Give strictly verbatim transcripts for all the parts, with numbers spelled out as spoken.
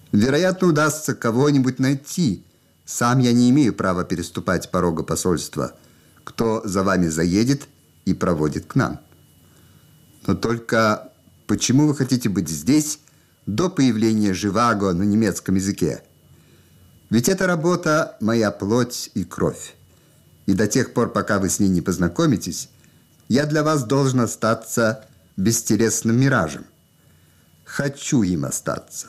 Вероятно, удастся кого-нибудь найти. Сам я не имею права переступать порога посольства. Кто за вами заедет и проводит к нам. Но только почему вы хотите быть здесь до появления Живаго на немецком языке? Ведь эта работа – моя плоть и кровь. И до тех пор, пока вы с ней не познакомитесь, я для вас должен остаться бестелесным миражем. Хочу им остаться.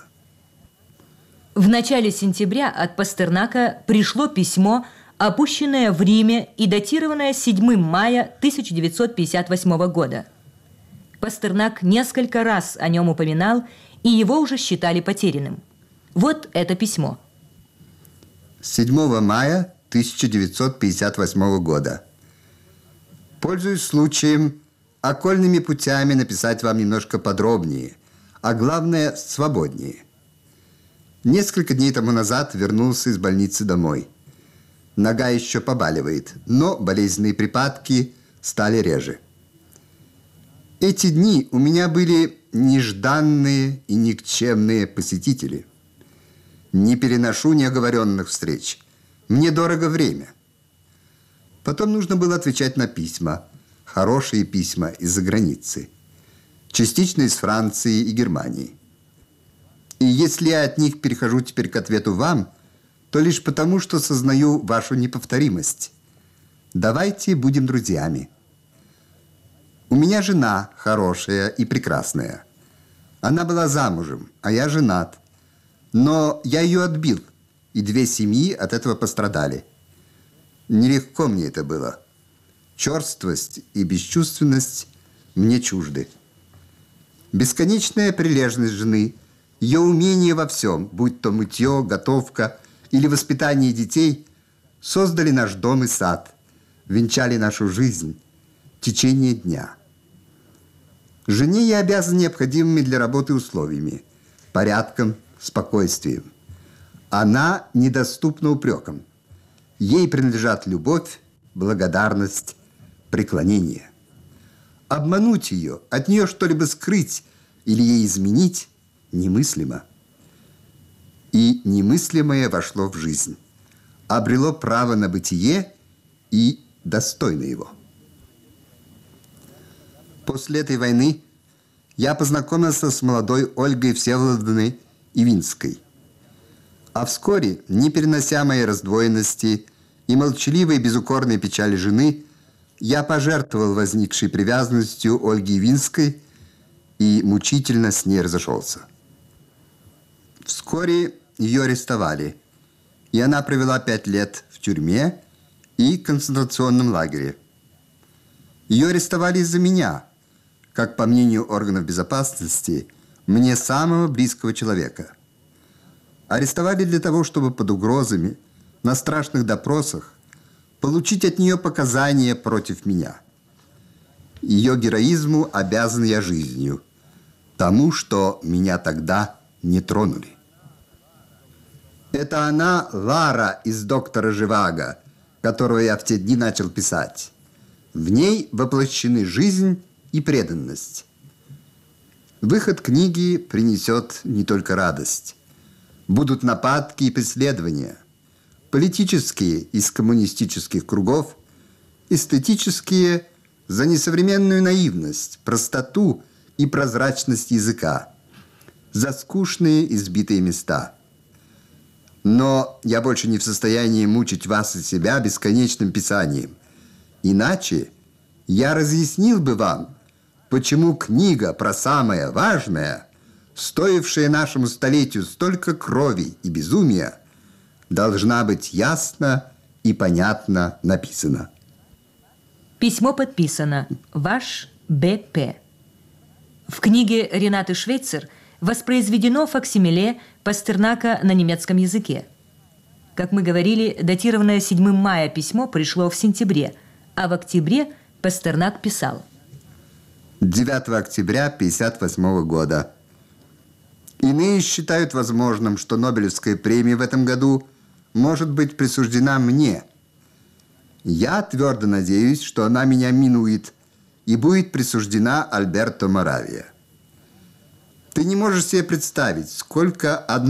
В начале сентября от Пастернака пришло письмо, опущенное в Риме и датированное седьмым мая тысяча девятьсот пятьдесят восьмого года. Пастернак несколько раз о нем упоминал, и его уже считали потерянным. Вот это письмо. седьмого мая тысяча девятьсот пятьдесят восьмого года. Пользуясь случаем, окольными путями написать вам немножко подробнее, а главное, свободнее. Несколько дней тому назад вернулся из больницы домой. Нога еще побаливает, но болезненные припадки стали реже. Эти дни у меня были нежданные и никчемные посетители. Не переношу неоговоренных встреч. Мне дорого время. Потом нужно было отвечать на письма. Хорошие письма из-за границы. Частично из Франции и Германии. И если я от них перехожу теперь к ответу вам, то лишь потому, что сознаю вашу неповторимость. Давайте будем друзьями. У меня жена хорошая и прекрасная. Она была замужем, а я женат. Но я ее отбил, и две семьи от этого пострадали. Нелегко мне это было. Черствость и бесчувственность мне чужды. Бесконечная прилежность жены, ее умение во всем, будь то мытье, готовка или воспитание детей, создали наш дом и сад, венчали нашу жизнь, течение дня. Жене я обязан необходимыми для работы условиями, порядком, спокойствием. Она недоступна упрекам. Ей принадлежат любовь, благодарность, преклонение. Обмануть ее, от нее что-либо скрыть или ей изменить немыслимо. И немыслимое вошло в жизнь, обрело право на бытие и достойно его. После этой войны я познакомился с молодой Ольгой Всеволодовной Ивинской. А вскоре, не перенося моей раздвоенности и молчаливой безукорной печали жены, я пожертвовал возникшей привязанностью Ольги Ивинской и мучительно с ней разошелся. Вскоре ее арестовали, и она провела пять лет в тюрьме и концентрационном лагере. Ее арестовали из-за меня, как, по мнению органов безопасности, мне самого близкого человека. Арестовали для того, чтобы под угрозами, на страшных допросах, получить от нее показания против меня. Ее героизму обязан я жизнью, тому, что меня тогда не тронули. Это она, Лара из «Доктора Живаго», которого я в те дни начал писать. В ней воплощены жизнь и преданность. Выход книги принесет не только радость. Будут нападки и преследования. Политические из коммунистических кругов, эстетические за несовременную наивность, простоту и прозрачность языка, за скучные избитые места. Но я больше не в состоянии мучить вас и себя бесконечным писанием. Иначе я разъяснил бы вам, почему книга про самое важное, стоившая нашему столетию столько крови и безумия, должна быть ясно и понятно написана. Письмо подписано «Ваш Б П». В книге Ренаты Швейцер воспроизведено факсимиле Пастернака на немецком языке. Как мы говорили, датированное седьмым мая письмо пришло в сентябре, а в октябре Пастернак писал. девятого октября тысяча девятьсот пятьдесят восьмого года. Иные считают возможным, что Нобелевская премия в этом году может быть присуждена мне. Я твердо надеюсь, что она меня минует и будет присуждена Альберто Моравия. Ты не можешь себе представить, сколько одно